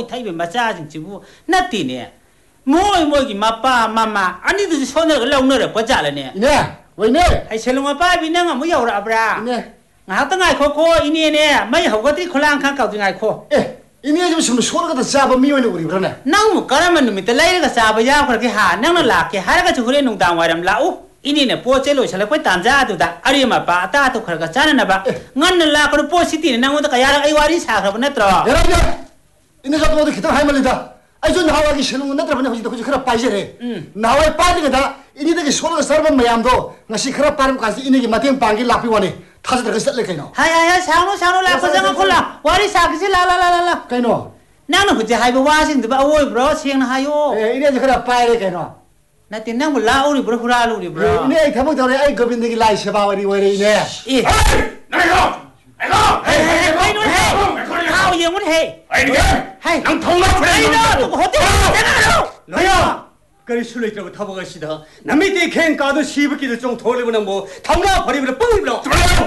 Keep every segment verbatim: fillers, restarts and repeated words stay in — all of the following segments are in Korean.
이 타입의 마사징 지부 나티네 뭐이 뭐기 마빠 마마 아니도 손을 올라오는 거 잘하네 네 왜네 아이 셀롱아 빠비는 뭐 여라 브라 네 나한테 코코 이니네 마이 하고들이 콜랑 칸 가우딩 코 에 이니 좀 숨을 소르가 잡아 미워는 우리 그러네 nang karaman numit lai ga saba ya khar ki ha nang na la ke har ga chhure nung dang waram la u ini ne po chelo chala koi tanja tu da ari ma pa ta to khar ga chana na ba ngan na la ko po siti nang da ka ya ai wari sa khar na tro 여러분 이니 가 모두 기타 할 말이다 아이 저 나와기 싫은 나 들어보네 호지 호지 그라 빠지래 나와 빠지게다 이니 되게 소르가 서번 마ям도 나시 그라 빠름 가서 이니기 마팅 방기 라피 원에 타서 들어가 쓸래 그이노 하야야 상노 상노 la ko jang khola wari sa ki la la la la 그이노 nang na huje hai ba wa sing ba oi bro siang na hayo 에 이니 그라 빠이래 그이노 na tin nang la uri bro hura lu ri bro 이니 아이 타목 저래 아이 고빈데기 라이 셔바와리 왜래 이네 이 나이가 나이가 hey hey hey no hey how you want hey 아이가 hey 난 통나 hey no hotel 내가 너야 그리 술래기라고 타보가시다 남의 때 캔 까도 시부기도 좀 돌리고는 뭐 당가 버리면 뻥이블어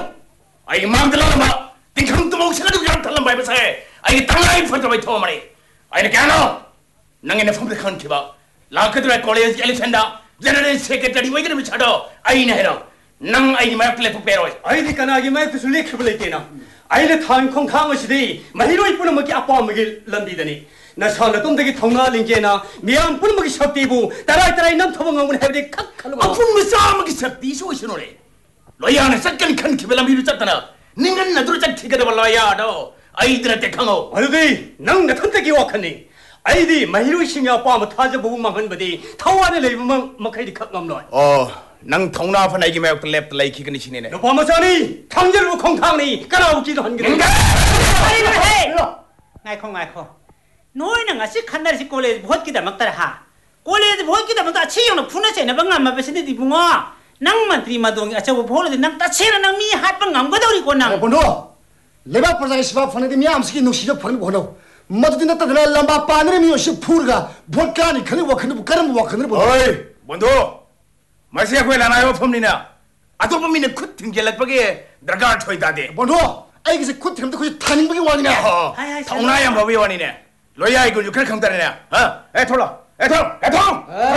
아이 마음들라는 마 띵kam도 못 생각도 그냥 달란 바이브 사에 아이 땅라이 펀터 바이 토마리 아이 깨노 낭에네 펌프 칸 키바 라크드라 콜레지 엘리펜다 제너럴 세크레터리 왜 그러면 차도 아이네 해라 낭 아이 마크 레프 페로이 아이디 까나기 마이크 술래 켜블레이테나 아이네 탄콩 캉어시디 마히로 이쁘는 먹기 아빠 먹기 런디더니 나 산에 똥대기 통나 링게나 미안 뿌는 먹기 섭디부 따라이 따라이 남 토봉하면 해버리 칵 하는 거 아픈 무싸움이 섭디 소시노래 로야는 싹간 칸 키벨라 미루 짰다나 닝은 나도로 짝티가 발라야도 아이들한테 강호 아이디 낭 나탄 때기 와카니 아이디 마히로 심이 아빠 뭐 타자 보고만 한 버디 타와네 레이브만 막하이디 칵 넘노 어낭 통나 파나기 매역 랩 라이키그니 시네네 너 밤마자니 탕절부 콩탕니 까라우기도 한 개. 아이고 해. 나이콩 나이콩. 너희는 아시 칸나시 콜레지 보기다 막다라 하. 콜레지 보기다 막다 치용은 푸나체 나 방아 마베신데 디붕어. 낭만 트리마동이 아차고 보르데 낭 따체라 낭미 핫방 암거도리 고낭. 본도 레바 프로자기 시바 펀데 미암스기 누시죠 펀 보노 मदुदी न तदला लंबा पानरे मियो शि फुरगा भोटकानी खने वखन करम वखन बो ओइ बंधु मसिया कोइ लानायो फमनिना अतोप मिने खुद थिंगेलपगे दरगार थोइदादे बंधु आई किसे खुद थिमते कोइ थानिंग बगे वानिना थौना याम भबे वानिने लोया इगु जुखर खंगतरेना ह ए थोला ए थो ए थो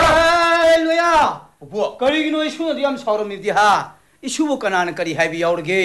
ए लोया बुबु करिगिनो इशुनदि याम सावरमिदि हा इशुबो कनान करि हाइबि यावरगे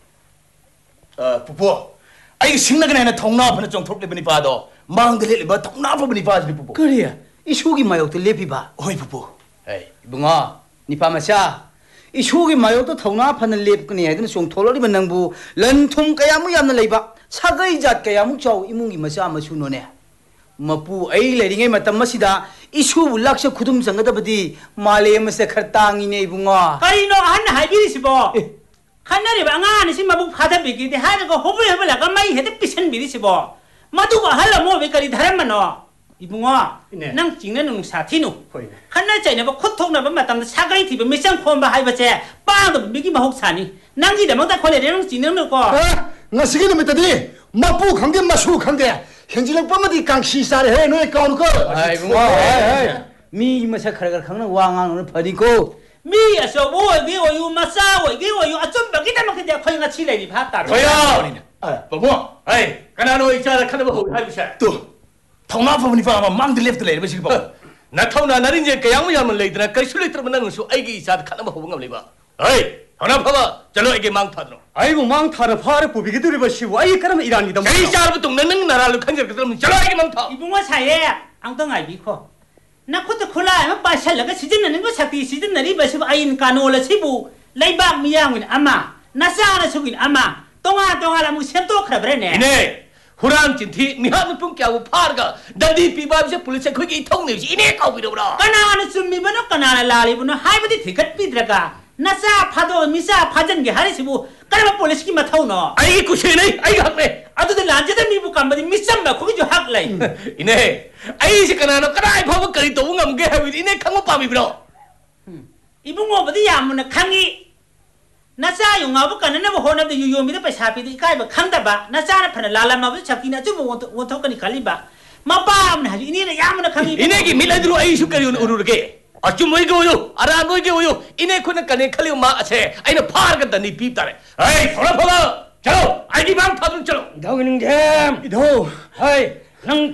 अ बुबु आई सिंगनगने थौना फन चोंथोकलेबनि पादो मांगलेलिब थौना फबनि पाजनि बुबु करिया इशुगी मायोते लेपिबा ओइ बुबु ए इबुंगा निपा मसा इशुगी मायोते थौना फन लेपकनि हाइदन चोंथोलरिब नंबु लनथुम कयामु यामना लेबा सागै जात कयामु चाउ इमुंगी मसा मसुनोने मपु आई लेरिङै मतम मसिदा इशुबु लाक्ष खुदुम संगदबदि मालेम से खरतांगिने इबुंगा करिनो अहन हाइबिरिसिबो खानारिबा अंगानि सि मबु फादाबिगिदि हारगो होबे होबला माइ हेदे पिसन बिरिसिबो मदुबो हल्ला मोबे करि धरमनो इबुंगो नंग चिंगना नुं साथिनु खाना चाइनबो खुथोकनबो मतम सागै थिबो मिसं खोमबा हाइबचे पांग बिगि महक सानि नंगि दमता खोले रें चिननो को ngasigi numitadi mapu khangge masu khangge henjilak pamadi kangsi sare he noi kaun ko ai bunga ai ai mi masa kharagar khangna wangang no phadiko mi aso bo ge wo yu masa wo ge wo yu achum ba kita mak dia khoinga chi lai ni pha ta khoya bubu ai kanano ichara khanaba ho haibisa tu thongna phobni fa ma mang de left le ba sig ba na thongna narinje kayang yam leidra kaisu leitra manang su ai gi isa khanaba ho ngam leiba ai thongna phaba chalo ai ge mang thadro ai bu mang thara phare pubi ge duri ba shi ai karam irani dam ai char bu tung nang nara lu khanjer ge dum chalo ai ge mang tha ibunga saye ang tang ai bi kho na khut khula ma pa sal ga sijin nan go sakti sijin nari ba su ain kanola sibu leiba miyang win ama na sa na sugin ama tonga tonga la mu sem to khra bre ne ine huram chinthi miha mu pung kya bu phar ga dandi pi ba se police khoi gi thong ne ine kau bi do bra kana na summi ba no kana na la li bu no hai ba di thikat pi draga na sa phado misa phajan ge hari sibu kana police ki mathau no ai ku se nei ai hak ne adu de lanje da mi bu kam ba di misam ba khoi jo hak lai ine ai se kana no kana ai phaw kari to ngam ge ha wi ine khang pa mi bro ibungo ba di yam na khangi na sa yu nga bu kana na bo hona de yu yu mi de pa sa pi di kai ba khang da ba na sa na phana la la ma bu chakti na chu bo wo thok kani khali ba ma pa am na ine na yam na khangi ine gi milai dulu ai su kari uru ge achum moi ge yo ara moi ge yo ine khuna kane khali ma ache ai na phar ga dani pi tare ai thola thola chalo ai di bang thadun chalo dau ning dem ido hai nang